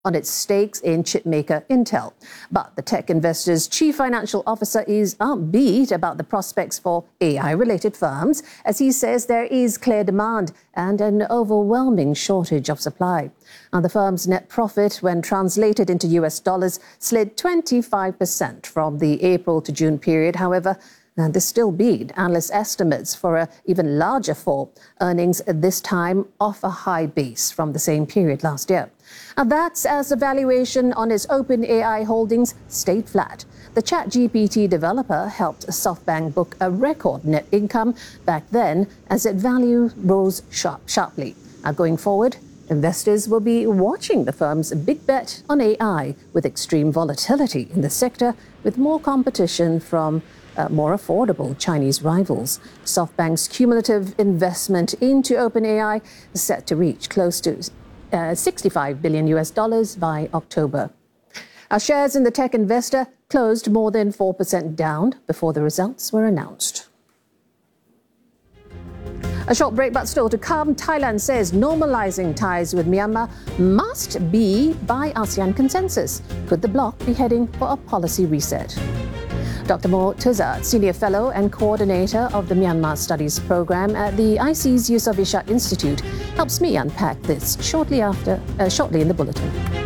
on its stakes in chipmaker Intel. But the tech investor's chief financial officer is upbeat about the prospects for AI-related firms, as he says there is clear demand and an overwhelming shortage of supply. Now, the firm's net profit, when translated into US dollars, slid 25% from the April to June period. However, this still beat analyst estimates for an even larger fall. Earnings this time off a high base from the same period last year. Now, that's as the valuation on its OpenAI holdings stayed flat. The ChatGPT developer helped SoftBank book a record net income back then as its value rose sharply. Now, going forward, investors will be watching the firm's big bet on AI, with extreme volatility in the sector, with more competition from more affordable Chinese rivals. SoftBank's cumulative investment into OpenAI is set to reach close to $65 billion by October. Our shares in the tech investor closed more than 4% down before the results were announced. A short break, but still to come. Thailand says normalizing ties with Myanmar must be by ASEAN consensus. Could the bloc be heading for a policy reset? Dr. Moe Tuzat, Senior Fellow and Coordinator of the Myanmar Studies Program at the IC's Yusof Institute, helps me unpack this shortly in the bulletin.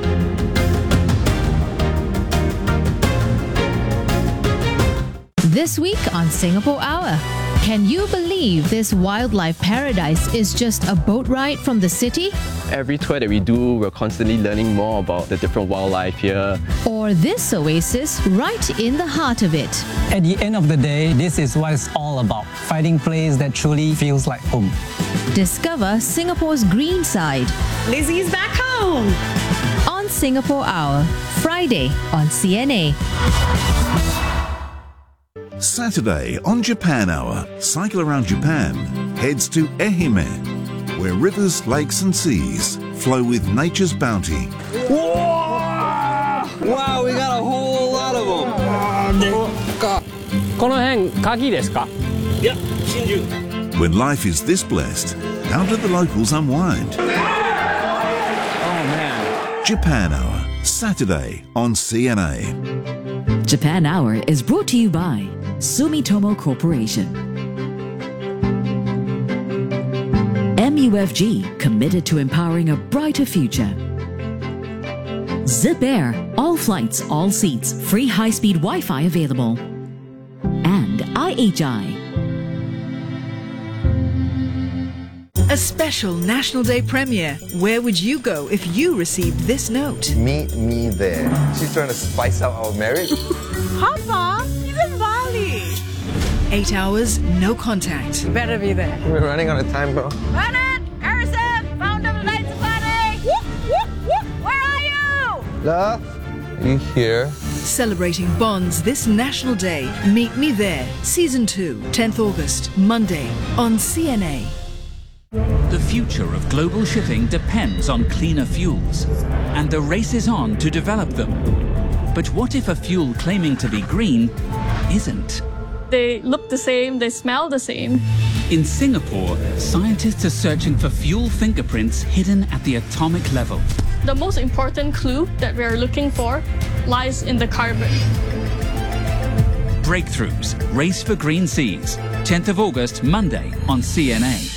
This week on Singapore Hour, can you believe this wildlife paradise is just a boat ride from the city? Every tour that we do, we're constantly learning more about the different wildlife here. Or this oasis right in the heart of it. At the end of the day, this is what it's all about, finding a place that truly feels like home. Discover Singapore's green side. Lizzie's back home! On Singapore Hour, Friday on CNA. Saturday on Japan Hour, Cycle Around Japan heads to Ehime, where rivers, lakes and seas flow with nature's bounty. Wow, we got a whole lot of them. When life is this blessed, how do the locals unwind? Oh man. Japan Hour, Saturday on CNA. Japan Hour is brought to you by Sumitomo Corporation. MUFG, committed to empowering a brighter future. Zip Air, all flights, all seats, free high-speed Wi-Fi available. And IHI. A special National Day premiere. Where would you go if you received this note? Meet me there. She's trying to spice out our marriage. Papa, he's in Bali. 8 hours, no contact. Better be there. We're running out of time, bro. Run it! Harrison! Found of the night safari! Where are you? Love, are you here? Celebrating bonds this National Day. Meet Me There. Season 2, 10th August, Monday on CNA. The future of global shipping depends on cleaner fuels, and the race is on to develop them. But what if a fuel claiming to be green isn't? They look the same, they smell the same. In Singapore, scientists are searching for fuel fingerprints hidden at the atomic level. The most important clue that we are looking for lies in the carbon. Breakthroughs, Race for Green Seas, 10th of August, Monday on CNA.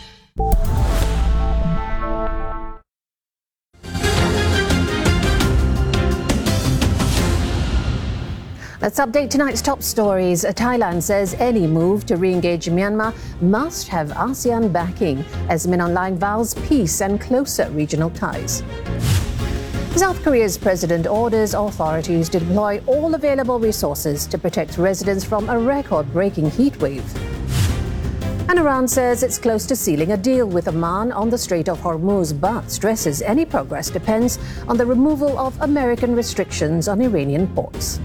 Let's update tonight's top stories. Thailand says any move to re-engage Myanmar must have ASEAN backing as Min Aung Hlaing vows peace and closer regional ties. South Korea's president orders authorities to deploy all available resources to protect residents from a record-breaking heat wave. And Iran says it's close to sealing a deal with Oman on the Strait of Hormuz, but stresses any progress depends on the removal of American restrictions on Iranian ports.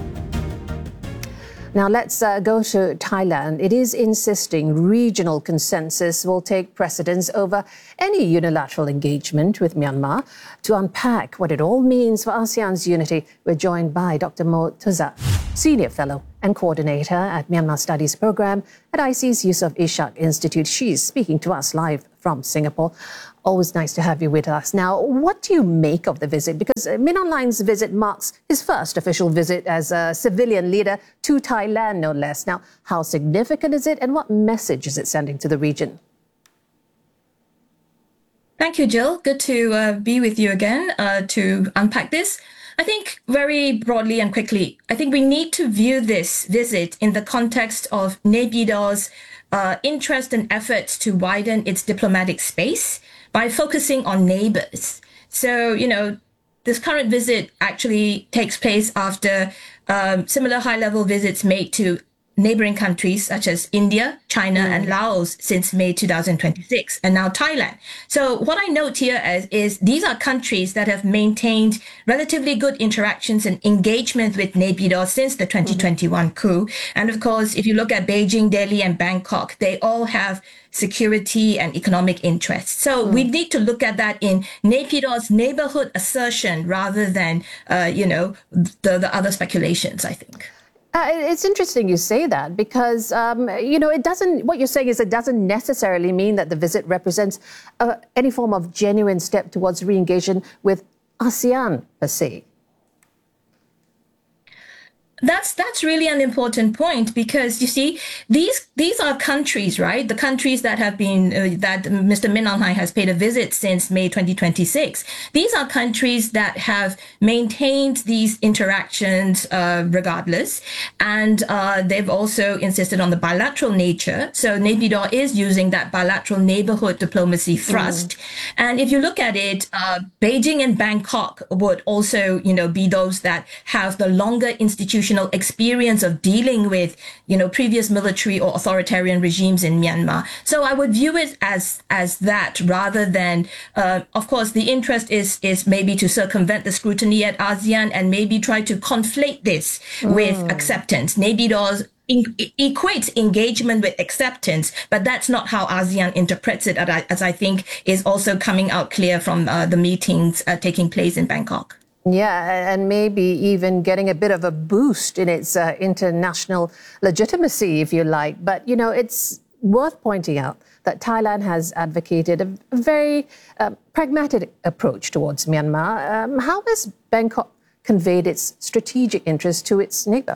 Now let's go to Thailand. It is insisting regional consensus will take precedence over any unilateral engagement with Myanmar. To unpack what it all means for ASEAN's unity, we're joined by Dr. Moe Tuzat. Senior Fellow and Coordinator at Myanmar Studies Program at IC's Yusof Ishak Institute. She's speaking to us live from Singapore. Always nice to have you with us. Now, what do you make of the visit? Because Min Aung Hlaing's visit marks his first official visit as a civilian leader to Thailand, no less. Now, how significant is it and what message is it sending to the region? Thank you, Jill. Good to be with you again to unpack this. I think very broadly and quickly, I think we need to view this visit in the context of Naypyidaw's interest and efforts to widen its diplomatic space by focusing on neighbors. So, this current visit actually takes place after similar high-level visits made to neighboring countries such as India, China, and Laos since May 2026, and now Thailand. So what I note here is these are countries that have maintained relatively good interactions and engagement with Naypyidaw since the 2021 coup. And of course, if you look at Beijing, Delhi, and Bangkok, they all have security and economic interests. So we need to look at that in Naypyidaw's neighborhood assertion rather than, the other speculations, I think. It's interesting you say that because, it doesn't, what you're saying is it doesn't necessarily mean that the visit represents any form of genuine step towards re-engagement with ASEAN per se. That's really an important point because you see these are countries, right? The countries that have been that Mr. Min Aung Hlaing has paid a visit since May 2026. These are countries that have maintained these interactions regardless, and they've also insisted on the bilateral nature. So Naypyidaw is using that bilateral neighborhood diplomacy thrust. And if you look at it, Beijing and Bangkok would also, be those that have the longer institutional experience of dealing with, previous military or authoritarian regimes in Myanmar. So I would view it as that rather than, of course, the interest is maybe to circumvent the scrutiny at ASEAN and maybe try to conflate this with acceptance. Naypyidaw equates engagement with acceptance, but that's not how ASEAN interprets it, as I think is also coming out clear from the meetings taking place in Bangkok. Yeah, and maybe even getting a bit of a boost in its international legitimacy, if you like. But, it's worth pointing out that Thailand has advocated a very pragmatic approach towards Myanmar. How has Bangkok conveyed its strategic interest to its neighbor?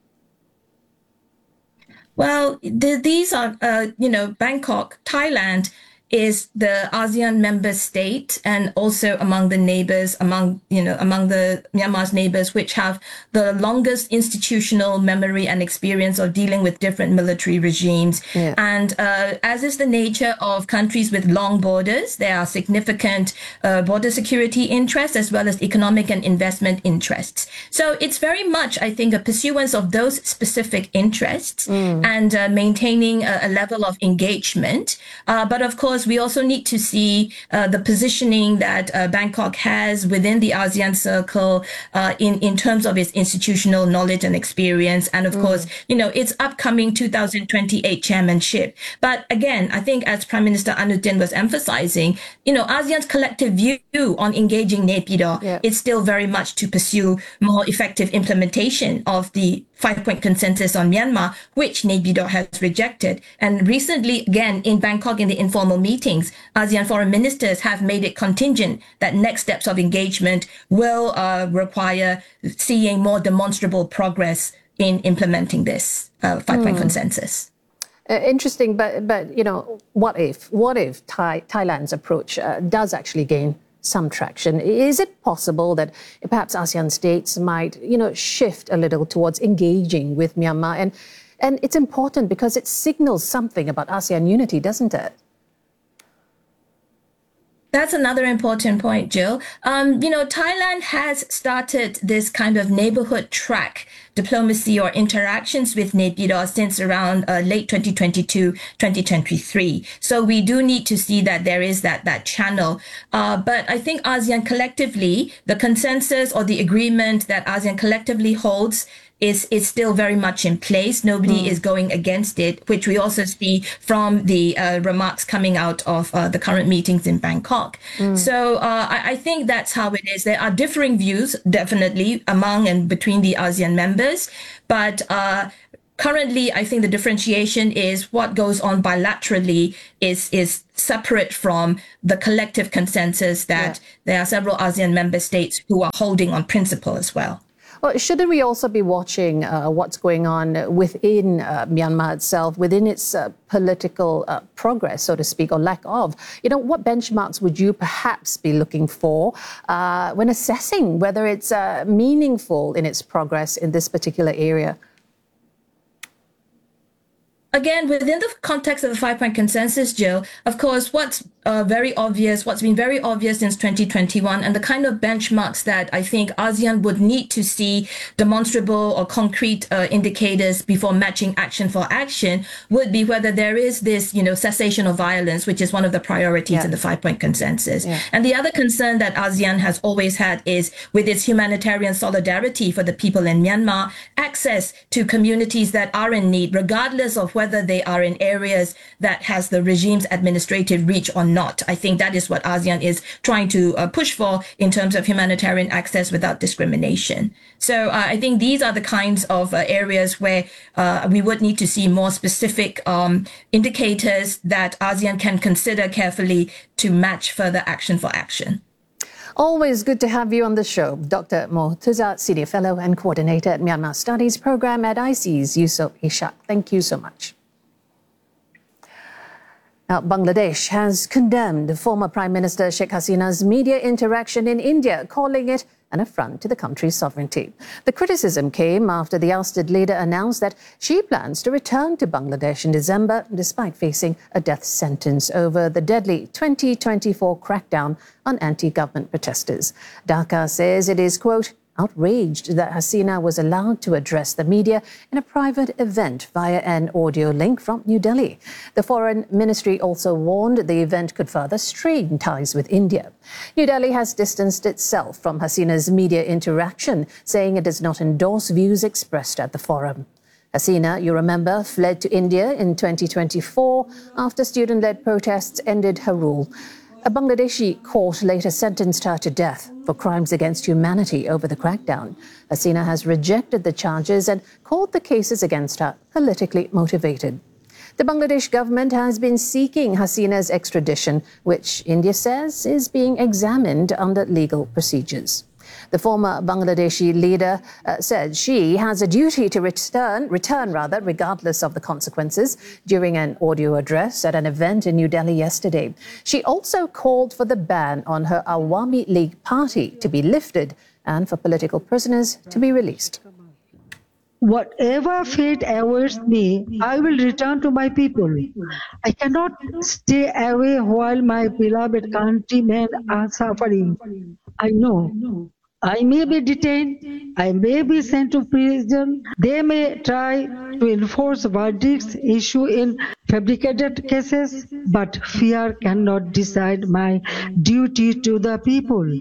Well, these are, Bangkok, Thailand is the ASEAN member state and also among the neighbors, among the Myanmar's neighbors, which have the longest institutional memory and experience of dealing with different military regimes. Yeah. And as is the nature of countries with long borders, there are significant border security interests as well as economic and investment interests. So it's very much, I think, a pursuance of those specific interests and maintaining a level of engagement. But of course, we also need to see the positioning that Bangkok has within the ASEAN circle in terms of its institutional knowledge and experience. And of course, its upcoming 2028 chairmanship. But again, I think as Prime Minister Anutin was emphasizing, ASEAN's collective view on engaging Naypyidaw is still very much to pursue more effective implementation of the 5-point consensus on Myanmar, which Naypyidaw has rejected. And recently, again, in Bangkok, in the informal meetings, ASEAN foreign ministers have made it contingent that next steps of engagement will require seeing more demonstrable progress in implementing this 5-point consensus. Interesting, but what if Thailand's approach does actually gain some traction? Is it possible that perhaps ASEAN states might, shift a little towards engaging with Myanmar? And it's important because it signals something about ASEAN unity, doesn't it? That's another important point, Jill. Thailand has started this kind of neighborhood track diplomacy or interactions with Naypyidaw since around late 2022, 2023. So we do need to see that there is that channel. But I think ASEAN collectively, the consensus or the agreement that ASEAN collectively holds is still very much in place. Nobody is going against it, which we also see from the remarks coming out of the current meetings in Bangkok. So I think that's how it is. There are differing views, definitely, among and between the ASEAN members. members. But currently, I think the differentiation is what goes on bilaterally is separate from the collective consensus that there are several ASEAN member states who are holding on principle as well. Well, shouldn't we also be watching what's going on within Myanmar itself, within its political progress, so to speak, or lack of? What benchmarks would you perhaps be looking for when assessing whether it's meaningful in its progress in this particular area? Again, within the context of the 5-point consensus, Jill, of course, what's been very obvious since 2021, and the kind of benchmarks that I think ASEAN would need to see demonstrable or concrete indicators before matching action for action would be whether there is this, cessation of violence, which is one of the priorities in the 5-point consensus. And the other concern that ASEAN has always had is with its humanitarian solidarity for the people in Myanmar, access to communities that are in need, regardless of whether they are in areas that has the regime's administrative reach or not. I think that is what ASEAN is trying to push for in terms of humanitarian access without discrimination. So I think these are the kinds of areas where we would need to see more specific indicators that ASEAN can consider carefully to match further action for action. Always good to have you on the show. Dr. Mortuza, Senior Fellow and Coordinator at Myanmar Studies Program at ICES, Yusof Ishak. Thank you so much. Now, Bangladesh has condemned former Prime Minister Sheikh Hasina's media interaction in India, calling it an affront to the country's sovereignty. The criticism came after the ousted leader announced that she plans to return to Bangladesh in December, despite facing a death sentence over the deadly 2024 crackdown on anti-government protesters. Dhaka says it is, quote, outraged that Hasina was allowed to address the media in a private event via an audio link from New Delhi. The Foreign Ministry also warned the event could further strain ties with India. New Delhi has distanced itself from Hasina's media interaction, saying it does not endorse views expressed at the forum. Hasina, you remember, fled to India in 2024 after student-led protests ended her rule. A Bangladeshi court later sentenced her to death for crimes against humanity over the crackdown. Hasina has rejected the charges and called the cases against her politically motivated. The Bangladesh government has been seeking Hasina's extradition, which India says is being examined under legal procedures. The former Bangladeshi leader said she has a duty to return regardless of the consequences during an audio address at an event in New Delhi yesterday. She also called for the ban on her Awami League party to be lifted and for political prisoners to be released. Whatever fate awaits me, I will return to my people. I cannot stay away while my beloved countrymen are suffering. I know I may be detained, I may be sent to prison. They may try to enforce verdicts issued in fabricated cases, but fear cannot decide my duty to the people.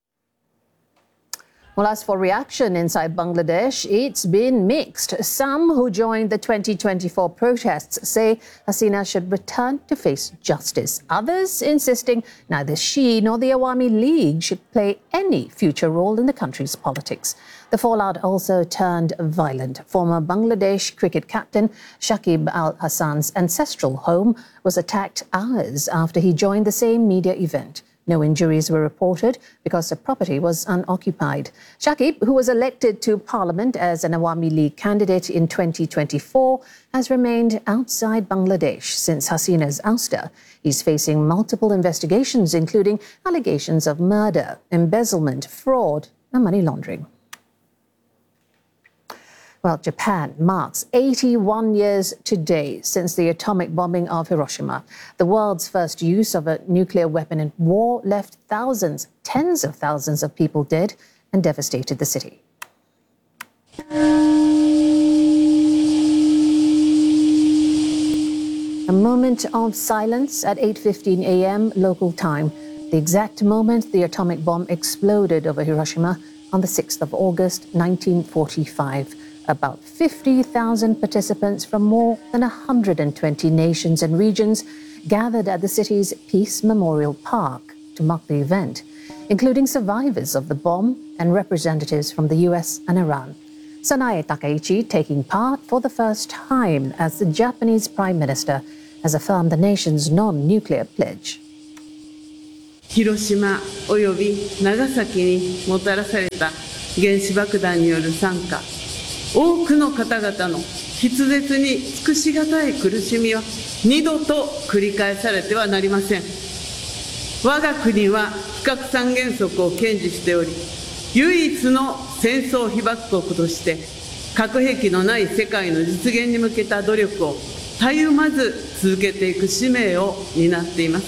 Well, as for reaction inside Bangladesh, it's been mixed. Some who joined the 2024 protests say Hasina should return to face justice. Others insisting neither she nor the Awami League should play any future role in the country's politics. The fallout also turned violent. Former Bangladesh cricket captain Shakib Al Hasan's ancestral home was attacked hours after he joined the same media event. No injuries were reported because the property was unoccupied. Shakib, who was elected to parliament as an Awami League candidate in 2024, has remained outside Bangladesh since Hasina's ouster. He's facing multiple investigations, including allegations of murder, embezzlement, fraud, and money laundering. Well, Japan marks 81 years today since the atomic bombing of Hiroshima. The world's first use of a nuclear weapon in war left thousands, tens of thousands of people dead and devastated the city. A moment of silence at 8:15 a.m. local time, the exact moment the atomic bomb exploded over Hiroshima on the 6th of August, 1945. About 50,000 participants from more than 120 nations and regions gathered at the city's Peace Memorial Park to mark the event, including survivors of the bomb and representatives from the US and Iran. Sanae Takaichi taking part for the first time as the Japanese Prime Minister has affirmed the nation's non-nuclear pledge. 広島および長崎にもたらされた原子爆弾による惨禍、多くの方々の筆舌に尽くしがたい苦しみは二度と繰り返されてはなりません。我が国は非核三原則を堅持しており、唯一の戦争被爆国として核兵器のない世界の実現に向けた努力をたゆまず続けていく使命を担っています。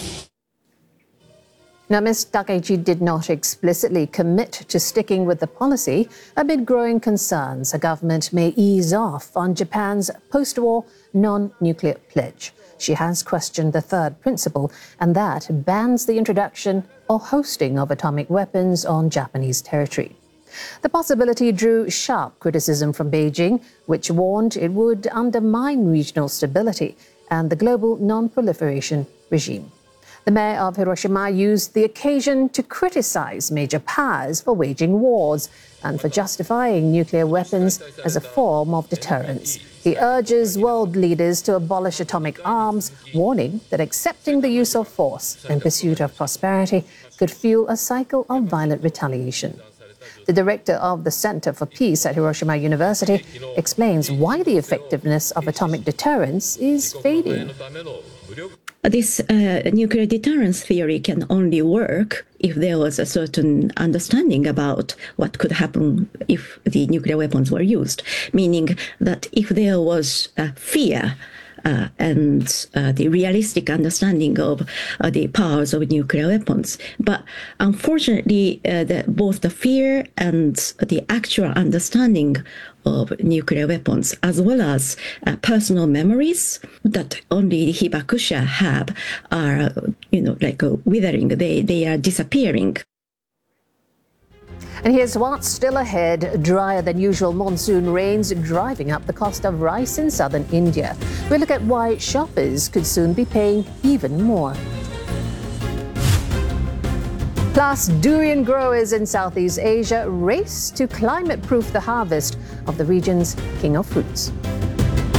Now, Ms. Takaichi did not explicitly commit to sticking with the policy amid growing concerns a government may ease off on Japan's post-war non-nuclear pledge. She has questioned the third principle, and that bans the introduction or hosting of atomic weapons on Japanese territory. The possibility drew sharp criticism from Beijing, which warned it would undermine regional stability and the global non-proliferation regime. The mayor of Hiroshima used the occasion to criticize major powers for waging wars and for justifying nuclear weapons as a form of deterrence. He urges world leaders to abolish atomic arms, warning that accepting the use of force in pursuit of prosperity could fuel a cycle of violent retaliation. The director of the Center for Peace at Hiroshima University explains why the effectiveness of atomic deterrence is fading. This nuclear deterrence theory can only work if there was a certain understanding about what could happen if the nuclear weapons were used, meaning that if there was fear and the realistic understanding of the powers of nuclear weapons. But unfortunately, both the fear and the actual understanding of nuclear weapons, as well as personal memories that only the hibakusha have, are, like withering. They are disappearing. And here's what's still ahead. Drier than usual monsoon rains driving up the cost of rice in southern India. We look at why shoppers could soon be paying even more. Plus, durian growers in Southeast Asia race to climate-proof the harvest of the region's king of fruits.